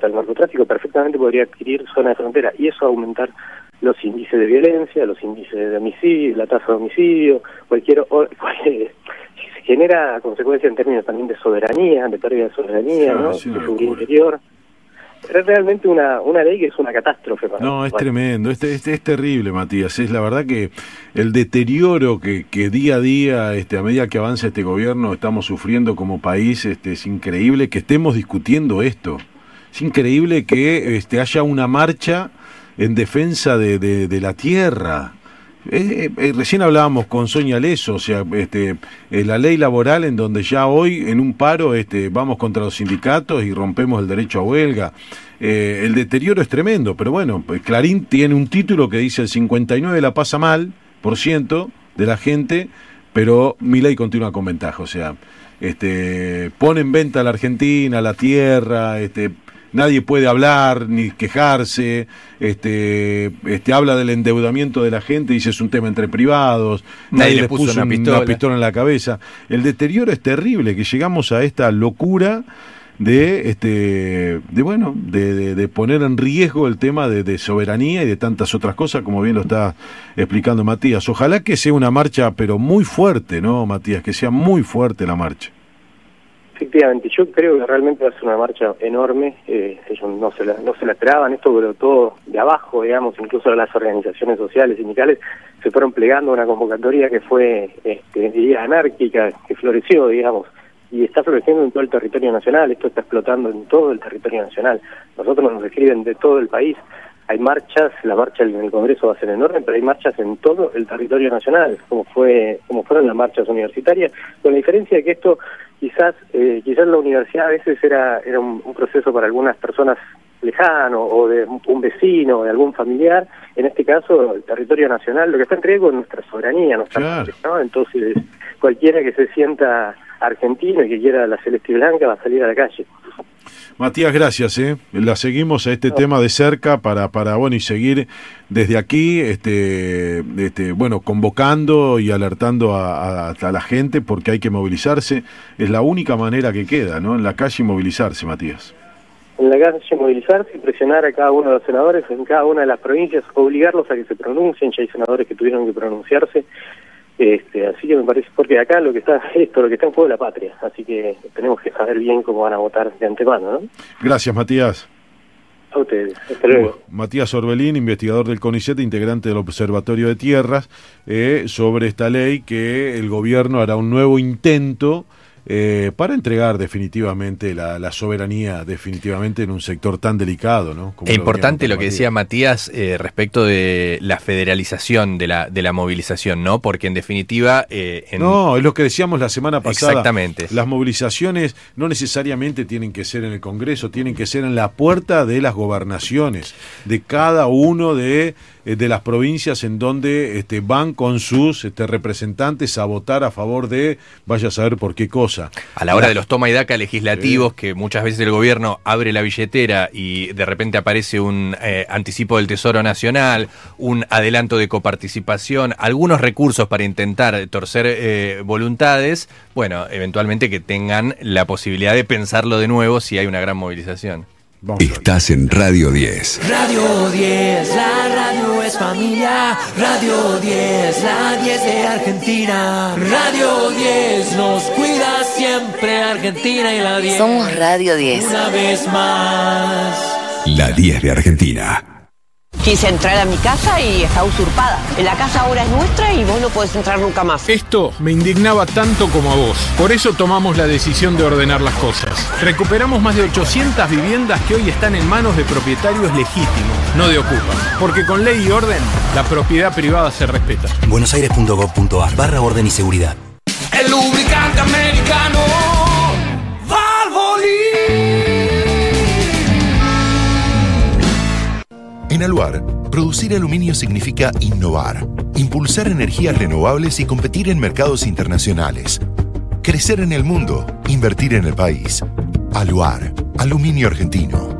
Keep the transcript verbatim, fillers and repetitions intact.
contra el narcotráfico perfectamente podría adquirir zona de frontera y eso aumentar los índices de violencia, los índices de homicidio, la tasa de homicidio, cualquier... cualquier se genera consecuencias en términos también de soberanía, de pérdida de soberanía, claro, ¿no? Sí, de seguridad interior. Pero es realmente una, una ley que es una catástrofe. Para no, es para... tremendo, es, es, es terrible, Matías. Es la verdad que el deterioro que, que día a día, este, a medida que avanza este gobierno, estamos sufriendo como país, este, es increíble que estemos discutiendo esto. Es increíble que este, haya una marcha en defensa de, de, de la tierra. Eh, eh, recién hablábamos con Sonia Leso, o sea, este, eh, la ley laboral en donde ya hoy en un paro este, vamos contra los sindicatos y rompemos el derecho a huelga. Eh, el deterioro es tremendo, pero bueno, pues Clarín tiene un título que dice el cincuenta y nueve la pasa mal, por ciento de la gente, pero Milei continúa con ventaja, o sea, este, pone en venta la Argentina, la tierra, este... Nadie puede hablar ni quejarse, este, este habla del endeudamiento de la gente, dice es un tema entre privados, nadie, nadie les puso, puso una, pistola. una pistola en la cabeza. El deterioro es terrible, que llegamos a esta locura de este de bueno, de, de, de poner en riesgo el tema de, de soberanía y de tantas otras cosas, como bien lo está explicando Matías. Ojalá que sea una marcha, pero muy fuerte, ¿no, Matías? Que sea muy fuerte la marcha. Efectivamente, yo creo que realmente va a ser una marcha enorme, eh, ellos no se, la, no se la esperaban, esto pero todo de abajo, digamos, incluso las organizaciones sociales, sindicales, se fueron plegando a una convocatoria que fue, este, diría, anárquica, que floreció, digamos, y está floreciendo en todo el territorio nacional, esto está explotando en todo el territorio nacional, nosotros nos escriben de todo el país, hay marchas, la marcha en el Congreso va a ser enorme, pero hay marchas en todo el territorio nacional, como fue como fueron las marchas universitarias, con la diferencia de que esto quizás eh, quizás la universidad a veces era era un, un proceso para algunas personas lejano, o de un vecino, o de algún familiar. En este caso, el territorio nacional, lo que está en riesgo es nuestra soberanía, nuestra claro. patria, ¿no? Entonces, cualquiera que se sienta argentino y que quiera la celeste y blanca va a salir a la calle. Matías, gracias, eh. La seguimos a este no. tema de cerca para, para bueno, y seguir desde aquí, este, este, bueno, convocando y alertando a, a, a la gente, porque hay que movilizarse. Es la única manera que queda, ¿no? En la calle movilizarse, Matías. En la calle movilizarse y presionar a cada uno de los senadores en cada una de las provincias, obligarlos a que se pronuncien. Ya hay senadores que tuvieron que pronunciarse. Este, así que me parece, porque acá lo que está esto, lo que está en juego es la patria, así que tenemos que saber bien cómo van a votar de antemano, ¿no? Gracias, Matías. A ustedes, hasta luego. Matías Orbelín, investigador del CONICET, integrante del Observatorio de Tierras, eh, sobre esta ley que el gobierno hará un nuevo intento eh, para entregar definitivamente la, la soberanía definitivamente en un sector tan delicado, ¿no? Como es importante lo que decía Matías eh, respecto de la federalización de la de la movilización, ¿no? Porque en definitiva eh, en... no, es lo que decíamos la semana pasada. Exactamente. Las movilizaciones no necesariamente tienen que ser en el Congreso, tienen que ser en la puerta de las gobernaciones, de cada uno de de las provincias en donde este, van con sus este, representantes a votar a favor de, vaya a saber por qué cosa. A la hora de los toma y daca legislativos, eh. que muchas veces el gobierno abre la billetera y de repente aparece un eh, anticipo del Tesoro Nacional, un adelanto de coparticipación, algunos recursos para intentar torcer eh, voluntades, bueno, eventualmente que tengan la posibilidad de pensarlo de nuevo si hay una gran movilización. Estás en Radio diez. Radio diez, la radio es familia. Radio diez, la diez de Argentina. Radio diez nos cuida siempre Argentina y la diez. Somos Radio diez. Una vez más. La diez de Argentina. Quise entrar a mi casa y está usurpada. La casa ahora es nuestra y vos no podés entrar nunca más. Esto me indignaba tanto como a vos. Por eso tomamos la decisión de ordenar las cosas. Recuperamos más de ochocientas viviendas que hoy están en manos de propietarios legítimos, no de ocupas. Porque con ley y orden, la propiedad privada se respeta. buenosaires punto gov punto ar barra orden y seguridad. El lubricante americano Valvoline. En Aluar, producir aluminio significa innovar, impulsar energías renovables y competir en mercados internacionales. Crecer en el mundo, invertir en el país. Aluar, aluminio argentino.